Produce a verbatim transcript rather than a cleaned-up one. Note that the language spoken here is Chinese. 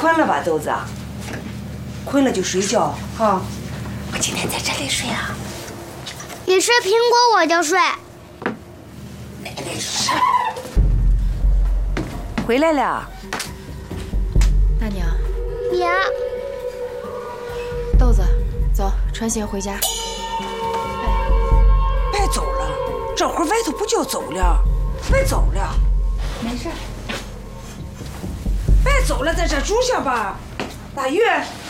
困了吧，豆子？困了就睡觉哈。我今天在这里睡啊。 你吃苹果我就睡。 奶奶是。回来了。 大娘。 娘。 豆子，走，穿鞋回家。 别走了，这会儿外头不就走了？别走了。 没事。 别走了，在这住下吧。大玉。